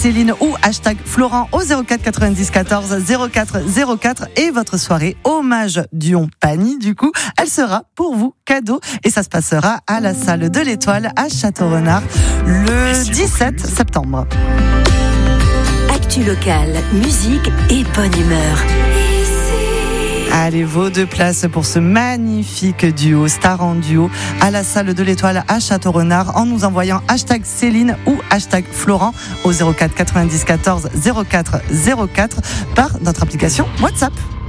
Céline ou hashtag Florent au 04 90 14 04 04 et votre soirée hommage Dion Pani, du coup, elle sera pour vous cadeau et ça se passera à la salle de l'Étoile à Château-Renard le 17 septembre. Actu locale, musique et bonne humeur. Allez, vos 2 places pour ce magnifique duo, Star en duo, à la salle de l'Étoile à Château-Renard en nous envoyant hashtag Céline ou hashtag Florent au 04 90 14 04 04 par notre application WhatsApp.